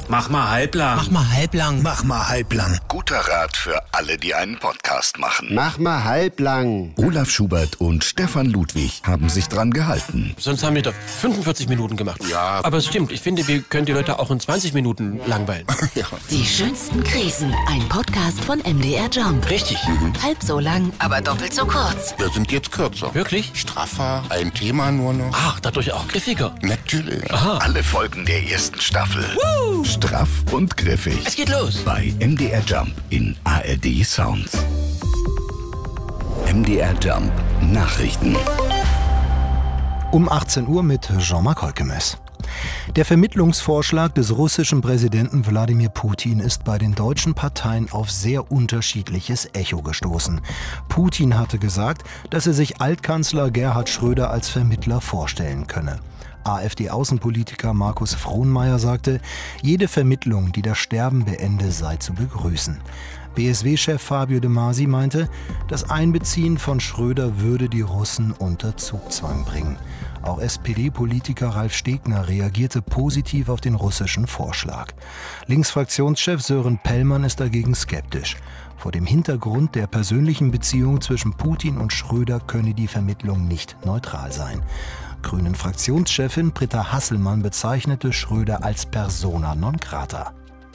Mach mal halblang. Mach mal halblang. Mach mal halblang. Guter Rat für alle, die einen Podcast machen. Mach mal halblang. Olaf Schubert und Stefan Ludwig haben sich dran gehalten. Sonst haben wir doch 45 Minuten gemacht. Ja. Aber es stimmt, ich finde, wir können die Leute auch in 20 Minuten langweilen. Ja. Die schönsten Krisen. Ein Podcast von MDR Jump. Richtig. Halb so lang, aber doppelt so kurz. Wir sind jetzt kürzer. Wirklich? Straffer, ein Thema nur noch. Ach, dadurch auch griffiger. Natürlich. Aha. Alle Folgen der ersten Staffel. Straff und griffig. Es geht los. Bei MDR Jump in ARD Sounds. MDR Jump Nachrichten. Um 18 Uhr mit Jean-Marc Holkemes. Der Vermittlungsvorschlag des russischen Präsidenten Wladimir Putin ist bei den deutschen Parteien auf sehr unterschiedliches Echo gestoßen. Putin hatte gesagt, dass er sich Altkanzler Gerhard Schröder als Vermittler vorstellen könne. AfD-Außenpolitiker Markus Frohnmayer sagte, jede Vermittlung, die das Sterben beende, sei zu begrüßen. BSW-Chef Fabio De Masi meinte, das Einbeziehen von Schröder würde die Russen unter Zugzwang bringen. Auch SPD-Politiker Ralf Stegner reagierte positiv auf den russischen Vorschlag. Linksfraktionschef Sören Pellmann ist dagegen skeptisch. Vor dem Hintergrund der persönlichen Beziehung zwischen Putin und Schröder könne die Vermittlung nicht neutral sein. Grünen-Fraktionschefin Britta Hasselmann bezeichnete Schröder als persona non grata.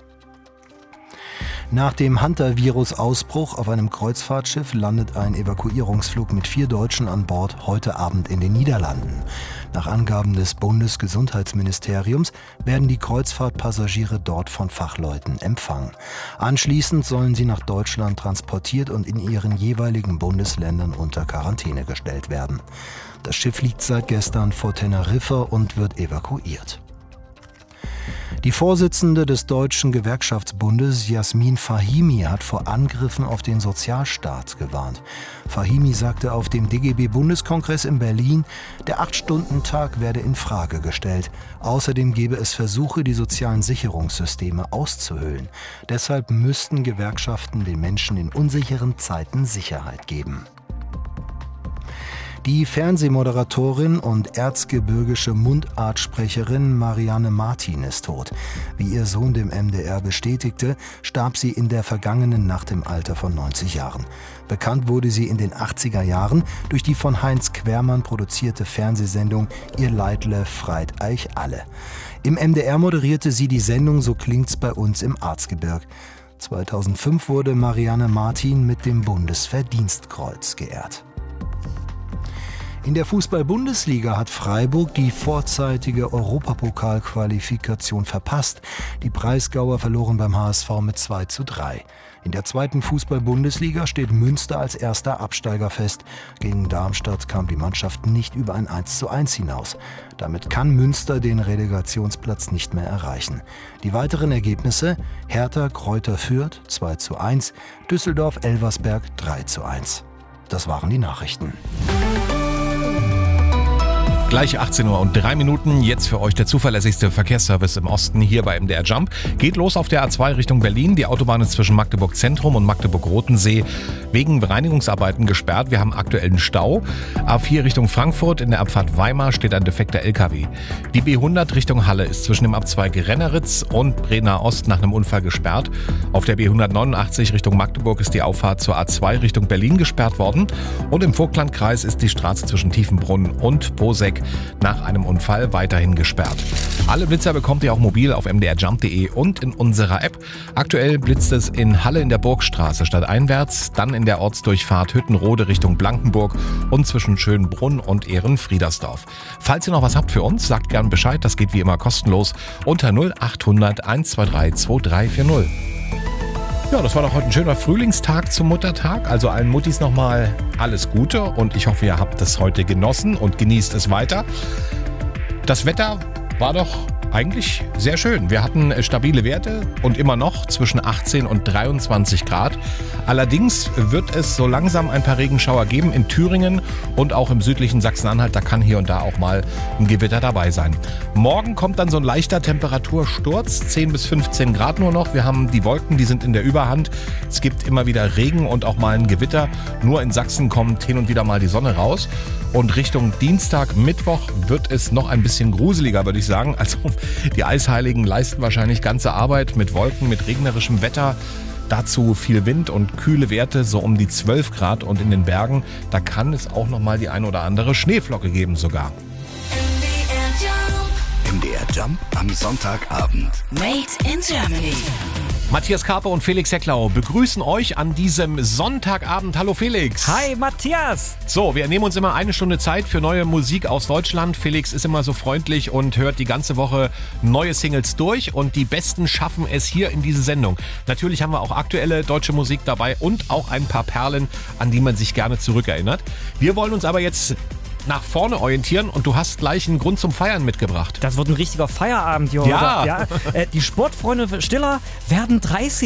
Nach dem Hunter-Virus-Ausbruch auf einem Kreuzfahrtschiff landet ein Evakuierungsflug mit 4 Deutschen an Bord heute Abend in den Niederlanden. Nach Angaben des Bundesgesundheitsministeriums werden die Kreuzfahrtpassagiere dort von Fachleuten empfangen. Anschließend sollen sie nach Deutschland transportiert und in ihren jeweiligen Bundesländern unter Quarantäne gestellt werden. Das Schiff liegt seit gestern vor Teneriffa und wird evakuiert. Die Vorsitzende des Deutschen Gewerkschaftsbundes, Jasmin Fahimi, hat vor Angriffen auf den Sozialstaat gewarnt. Fahimi sagte auf dem DGB-Bundeskongress in Berlin, der 8-Stunden-Tag werde in Frage gestellt. Außerdem gebe es Versuche, die sozialen Sicherungssysteme auszuhöhlen. Deshalb müssten Gewerkschaften den Menschen in unsicheren Zeiten Sicherheit geben. Die Fernsehmoderatorin und erzgebirgische Mundartsprecherin Marianne Martin ist tot. Wie ihr Sohn dem MDR bestätigte, starb sie in der vergangenen Nacht im Alter von 90 Jahren. Bekannt wurde sie in den 80er Jahren durch die von Heinz Quermann produzierte Fernsehsendung Ihr Leidle freit eich alle. Im MDR moderierte sie die Sendung So klingt's bei uns im Erzgebirg. 2005 wurde Marianne Martin mit dem Bundesverdienstkreuz geehrt. In der Fußball-Bundesliga hat Freiburg die vorzeitige Europapokalqualifikation verpasst. Die Breisgauer verloren beim HSV mit 2:3. In der zweiten Fußball-Bundesliga steht Münster als erster Absteiger fest. Gegen Darmstadt kam die Mannschaft nicht über ein 1:1 hinaus. Damit kann Münster den Relegationsplatz nicht mehr erreichen. Die weiteren Ergebnisse: Hertha Greuther Fürth 2:1, Düsseldorf Elversberg 3:1. Das waren die Nachrichten. Gleich 18:03 Uhr, jetzt für euch der zuverlässigste Verkehrsservice im Osten hier bei MDR Jump. Geht los auf der A2 Richtung Berlin. Die Autobahn ist zwischen Magdeburg Zentrum und Magdeburg-Rotensee wegen Bereinigungsarbeiten gesperrt. Wir haben aktuellen Stau. A4 Richtung Frankfurt, in der Abfahrt Weimar steht ein defekter LKW. Die B100 Richtung Halle ist zwischen dem Abzweig Renneritz und Brenner Ost nach einem Unfall gesperrt. Auf der B189 Richtung Magdeburg ist die Auffahrt zur A2 Richtung Berlin gesperrt worden. Und im Vogtlandkreis ist die Straße zwischen Tiefenbrunn und Poseck nach einem Unfall weiterhin gesperrt. Alle Blitzer bekommt ihr auch mobil auf mdrjump.de und in unserer App. Aktuell blitzt es in Halle in der Burgstraße stadteinwärts, dann in der Ortsdurchfahrt Hüttenrode Richtung Blankenburg und zwischen Schönbrunn und Ehrenfriedersdorf. Falls ihr noch was habt für uns, sagt gern Bescheid, das geht wie immer kostenlos unter 0800 123 2340. Ja, das war doch heute ein schöner Frühlingstag zum Muttertag. Also allen Muttis nochmal alles Gute und ich hoffe, ihr habt es heute genossen und genießt es weiter. Das Wetter war doch eigentlich sehr schön. Wir hatten stabile Werte und immer noch zwischen 18 und 23 Grad. Allerdings wird es so langsam ein paar Regenschauer geben in Thüringen und auch im südlichen Sachsen-Anhalt. Da kann hier und da auch mal ein Gewitter dabei sein. Morgen kommt dann so ein leichter Temperatursturz, 10 bis 15 Grad nur noch. Wir haben die Wolken, die sind in der Überhand. Es gibt immer wieder Regen und auch mal ein Gewitter. Nur in Sachsen kommt hin und wieder mal die Sonne raus. Und Richtung Dienstag, Mittwoch wird es noch ein bisschen gruseliger, würde ich sagen. Also Die Eisheiligen leisten wahrscheinlich ganze Arbeit mit Wolken, mit regnerischem Wetter. Dazu viel Wind und kühle Werte, so um die 12 Grad. Und in den Bergen, da kann es auch noch mal die ein oder andere Schneeflocke geben sogar. MDR Jump am Sonntagabend. Made in Germany. Matthias Karpe und Felix Hecklau begrüßen euch an diesem Sonntagabend. Hallo Felix. Hi Matthias. So, wir nehmen uns immer eine Stunde Zeit für neue Musik aus Deutschland. Felix ist immer so freundlich und hört die ganze Woche neue Singles durch und die Besten schaffen es hier in diese Sendung. Natürlich haben wir auch aktuelle deutsche Musik dabei und auch ein paar Perlen, an die man sich gerne zurückerinnert. Wir wollen uns aber jetzt nach vorne orientieren und du hast gleich einen Grund zum Feiern mitgebracht. Das wird ein richtiger Feierabend, Junge. Ja. Die Sportfreunde Stiller werden 30.